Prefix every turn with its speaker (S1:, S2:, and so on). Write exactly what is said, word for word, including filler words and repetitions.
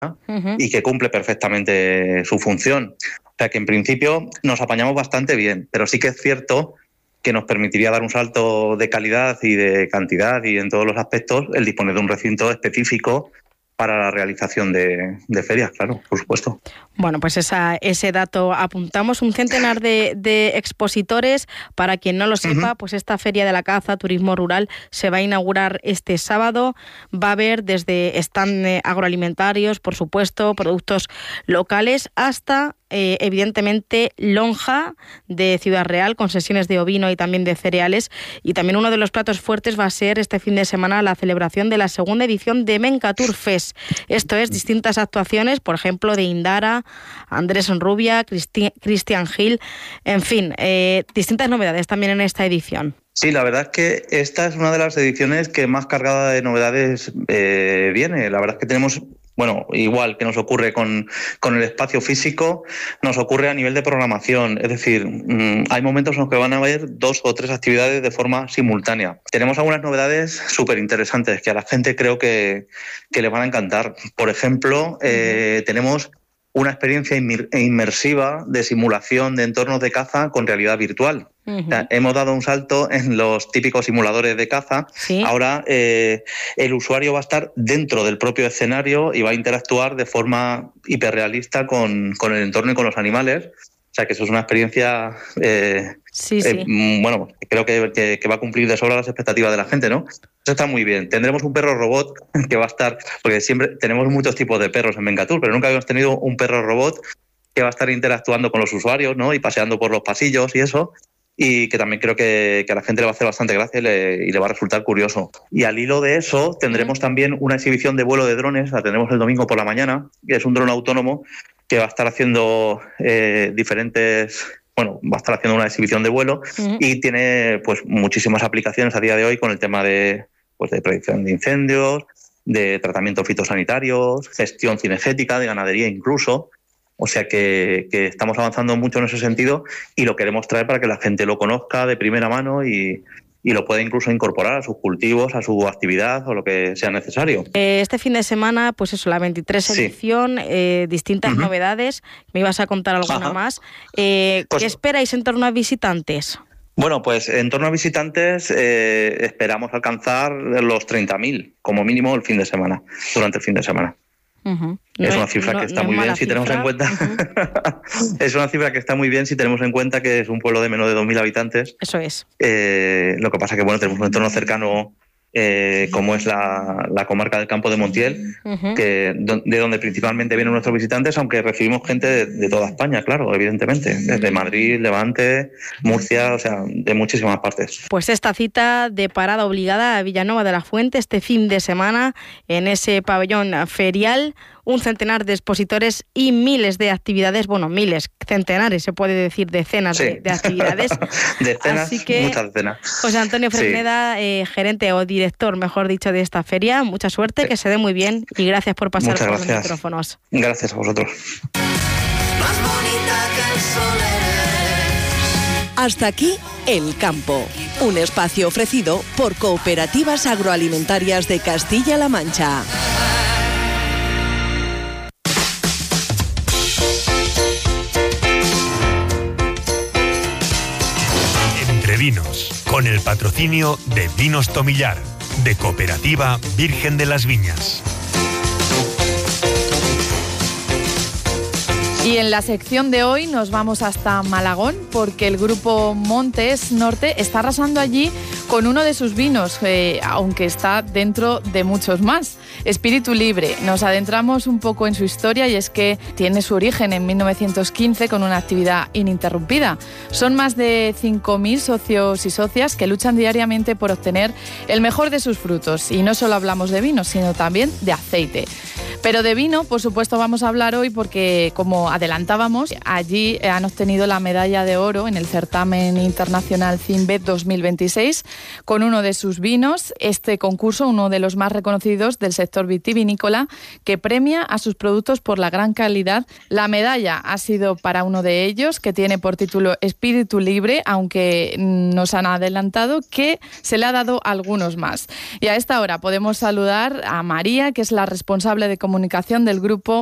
S1: uh-huh. y que cumple perfectamente su función. O sea que en principio nos apañamos bastante bien, pero sí que es cierto que nos permitiría dar un salto de calidad y de cantidad y en todos los aspectos el disponer de un recinto específico para la realización de, de ferias, claro, por supuesto.
S2: Bueno, pues esa, ese dato apuntamos, un centenar de, de expositores. Para quien no lo sepa, uh-huh. pues esta Feria de la Caza, Turismo Rural, se va a inaugurar este sábado. Va a haber desde stand agroalimentarios, por supuesto, productos locales, hasta eh, evidentemente lonja de Ciudad Real, con sesiones de ovino y también de cereales. Y también uno de los platos fuertes va a ser este fin de semana la celebración de la segunda edición de Mencatur Fest. Esto es, distintas actuaciones, por ejemplo, de Indara, Andrés Rubia, Cristi- Cristian Gil, en fin, eh, distintas novedades también en esta edición.
S1: Sí, la verdad es que esta es una de las ediciones que más cargada de novedades eh, viene. La verdad es que tenemos, bueno, igual que nos ocurre con, con el espacio físico, nos ocurre a nivel de programación. Es decir, mmm, hay momentos en los que van a haber dos o tres actividades de forma simultánea. Tenemos algunas novedades súper interesantes que a la gente creo que, que le van a encantar. Por ejemplo, eh, uh-huh. tenemos una experiencia inmersiva de simulación de entornos de caza con realidad virtual. Uh-huh. O sea, hemos dado un salto en los típicos simuladores de caza. ¿Sí? Ahora eh, el usuario va a estar dentro del propio escenario y va a interactuar de forma hiperrealista con, con el entorno y con los animales. O sea, que eso es una experiencia, eh,
S2: sí, sí.
S1: Eh, bueno, creo que, que, que va a cumplir de sobra las expectativas de la gente, ¿no? Eso está muy bien. Tendremos un perro robot que va a estar, porque siempre tenemos muchos tipos de perros en Mencatur, pero nunca habíamos tenido un perro robot que va a estar interactuando con los usuarios, ¿no? Y paseando por los pasillos y eso, y que también creo que, que a la gente le va a hacer bastante gracia y le, y le va a resultar curioso. Y al hilo de eso tendremos mm. también una exhibición de vuelo de drones, la tendremos el domingo por la mañana, que es un dron autónomo que va a estar haciendo eh, diferentes... Bueno, va a estar haciendo una exhibición de vuelo uh-huh. y tiene pues muchísimas aplicaciones a día de hoy con el tema de, pues, de predicción de incendios, de tratamientos fitosanitarios, gestión cinegética, de ganadería incluso. O sea que, que estamos avanzando mucho en ese sentido y lo queremos traer para que la gente lo conozca de primera mano y, y lo pueda incluso incorporar a sus cultivos, a su actividad o lo que sea necesario.
S2: Eh, este fin de semana, pues eso, la veintitrés sí. edición, eh, distintas uh-huh. novedades. Me ibas a contar alguna Ajá. más. Eh, pues, ¿Qué esperáis en torno a visitantes?
S1: Bueno, pues en torno a visitantes eh, esperamos alcanzar los treinta mil, como mínimo el fin de semana, durante el fin de semana. Uh-huh. Es no una cifra no, que está no muy bien si cifra. tenemos en cuenta. Uh-huh. Es una cifra que está muy bien si tenemos en cuenta que es un pueblo de menos de dos mil habitantes.
S2: Eso es.
S1: Eh, lo que pasa que bueno, tenemos un entorno cercano eh, como es la, la comarca del Campo de Montiel, uh-huh. que, de donde principalmente vienen nuestros visitantes, aunque recibimos gente de, de toda España, claro, evidentemente, desde Madrid, Levante, Murcia, o sea, de muchísimas partes.
S2: Pues esta cita de parada obligada a Villanueva de la Fuente este fin de semana en ese pabellón ferial. Un centenar de expositores y miles de actividades, bueno, miles, centenares, se puede decir decenas sí. de, de actividades.
S1: Decenas,
S2: Así que,
S1: muchas decenas.
S2: José Antonio Fresneda, sí. eh, gerente o director, mejor dicho, de esta feria, mucha suerte, sí. que se dé muy bien y gracias por pasar
S1: muchas
S2: por
S1: gracias.
S2: los micrófonos.
S1: Gracias a vosotros.
S3: Más bonita que el sol eres.
S4: Hasta aquí El Campo, un espacio ofrecido por Cooperativas Agroalimentarias de Castilla-La Mancha.
S5: Vinos, con el patrocinio de Vinos Tomillar, de Cooperativa Virgen de las Viñas.
S6: Y en la sección de hoy nos vamos hasta Malagón porque el grupo Montes Norte está arrasando allí con uno de sus vinos, eh, aunque está dentro de muchos más. Espíritu Libre. Nos adentramos un poco en su historia y es que tiene su origen en mil novecientos quince con una actividad ininterrumpida. Son más de cinco mil socios y socias que luchan diariamente por obtener el mejor de sus frutos. Y no solo hablamos de vino, sino también de aceite. Pero de vino, por supuesto, vamos a hablar hoy porque, como adelantábamos, allí han obtenido la medalla de oro en el certamen internacional Cinbet dos mil veintiséis con uno de sus vinos. Este concurso, uno de los más reconocidos del sector vitivinícola, que premia a sus productos por la gran calidad. La medalla ha sido para uno de ellos, que tiene por título Espíritu Libre, aunque nos han adelantado que se le ha dado a algunos más. Y a esta hora podemos saludar a María, que es la responsable de comunicación comunicación del grupo